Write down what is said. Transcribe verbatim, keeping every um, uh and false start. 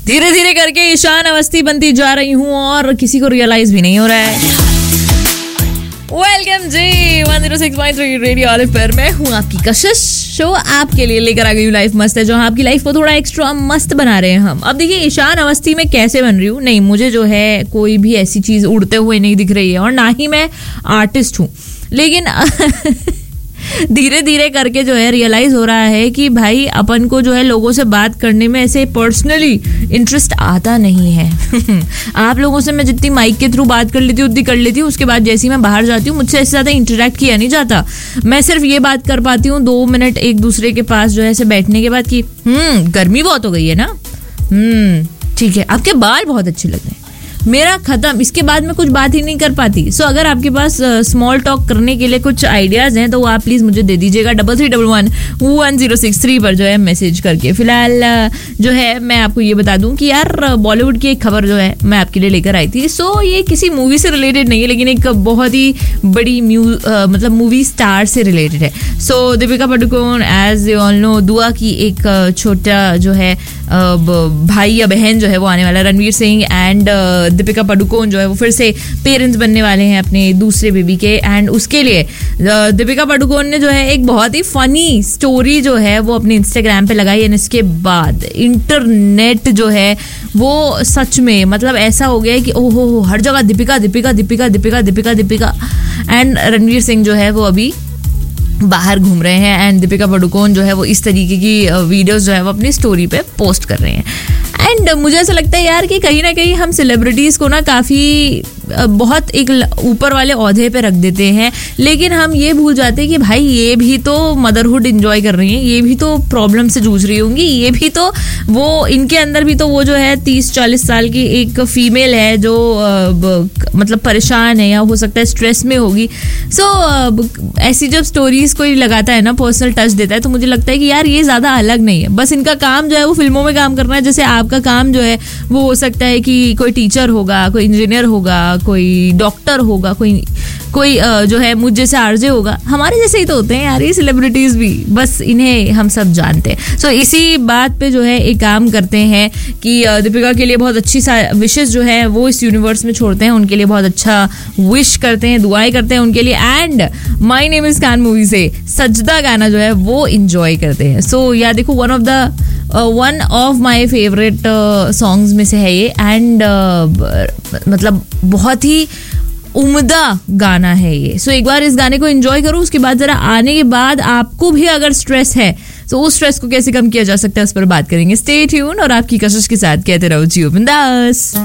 धीरे धीरे करके ईशान अवस्थी बनती जा रही हूँ और किसी को रियलाइज भी नहीं हो रहा है। वेलकम जी one zero six point three radio olive पर मैं हूँ आपकी कशिश। शो आपके लिए लेकर आ गई हूँ लाइफ मस्त है, जो आपकी लाइफ को थोड़ा एक्स्ट्रा मस्त बना रहे हैं हम। अब देखिए ईशान अवस्थी में कैसे बन रही हूँ, नहीं मुझे जो है कोई भी ऐसी चीज उड़ते हुए नहीं दिख रही है और ना ही मैं आर्टिस्ट हूँ, लेकिन धीरे धीरे करके जो है रियलाइज हो रहा है कि भाई अपन को जो है लोगों से बात करने में ऐसे पर्सनली इंटरेस्ट आता नहीं है। आप लोगों से मैं जितनी माइक के थ्रू बात कर लेती हूँ उतनी कर लेती हूँ, उसके बाद जैसे ही मैं बाहर जाती हूँ मुझसे ऐसे ज़्यादा इंटरेक्ट किया नहीं जाता। मैं सिर्फ ये बात कर पाती हूँ दो मिनट एक दूसरे के पास जो है ऐसे बैठने के बाद कि हम्म गर्मी बहुत हो गई है ना, हम्म ठीक है, आपके बाल बहुत अच्छे लग रहे हैं, मेरा खत्म। इसके बाद मैं कुछ बात ही नहीं कर पाती। सो so, अगर आपके पास स्मॉल uh, टॉक करने के लिए कुछ आइडियाज हैं तो वो आप प्लीज मुझे दे दीजिएगा double three double one one zero six three पर जो है मैसेज करके। फिलहाल uh, जो है मैं आपको ये बता दूं कि यार बॉलीवुड की एक खबर जो है मैं आपके लिए लेकर आई थी। सो so, ये किसी मूवी से रिलेटेड नहीं है, लेकिन एक बहुत ही बड़ी म्यू uh, मतलब मूवी स्टार से रिलेटेड है। सो so, Deepika Padukone as you all know दुआ की एक uh, छोटा जो है uh, भाई या बहन जो है वो आने वाला है, रणवीर सिंह एंड दीपिका पादुकोण जो है वो फिर से पेरेंट्स बनने वाले हैं अपने दूसरे बेबी के। एंड उसके लिए दीपिका पादुकोण ने जो है एक बहुत ही फनी स्टोरी जो है वो अपने इंस्टाग्राम पे लगाई। एंड इसके बाद इंटरनेट जो है वो सच में मतलब ऐसा हो गया है कि ओहो हो हर जगह दीपिका दीपिका दीपिका दीपिका दीपिका दीपिका। एंड रणवीर सिंह जो है वो अभी बाहर घूम रहे हैं एंड दीपिका पादुकोण जो है वो इस तरीके की वीडियोस जो है वो अपनी स्टोरी पे पोस्ट कर रहे हैं। एंड मुझे ऐसा लगता है यार कि कहीं ना कहीं हम सेलिब्रिटीज़ को ना काफ़ी बहुत एक ऊपर वाले औहदे पे रख देते हैं, लेकिन हम ये भूल जाते हैं कि भाई ये भी तो मदरहुड एंजॉय कर रही हैं, ये भी तो प्रॉब्लम से जूझ रही होंगी, ये भी तो वो इनके अंदर भी तो वो जो है तीस चालीस साल की एक फीमेल है जो आ, ब, मतलब परेशान है या हो सकता है स्ट्रेस में होगी। सो so, ऐसी जब स्टोरीज कोई लगाता है ना, पर्सनल टच देता है, तो मुझे लगता है कि यार ये ज़्यादा अलग नहीं है। बस इनका काम जो है वो फिल्मों में काम करना है, जैसे आपका काम जो है वो हो सकता है कि कोई टीचर होगा, कोई इंजीनियर होगा, कोई डॉक्टर होगा, कोई कोई जो है मुझ जैसे आरजे होगा। हमारे जैसे ही तो होते हैं यार ये सेलिब्रिटीज भी, बस इन्हें हम सब जानते हैं। सो so, इसी बात पे जो है एक काम करते हैं कि दीपिका के लिए बहुत अच्छी विशेष जो है वो इस यूनिवर्स में छोड़ते हैं, उनके लिए बहुत अच्छा विश करते हैं, दुआएं करते हैं उनके लिए। And my name is Khan movie से सजदा गाना जो है वो इंजॉय करते हैं। सो so, यार देखो one of the one of my favourite songs में से है ये। एंड uh, मतलब बहुत ही उम्दा गाना है ये। सो so, एक बार इस गाने को एंजॉय करो, उसके बाद जरा आने के बाद आपको भी अगर स्ट्रेस है तो उस स्ट्रेस को कैसे कम किया जा सकता है उस पर बात करेंगे। स्टे ट्यून और आपकी कशिश के साथ कहते रहो जियो बिंदास।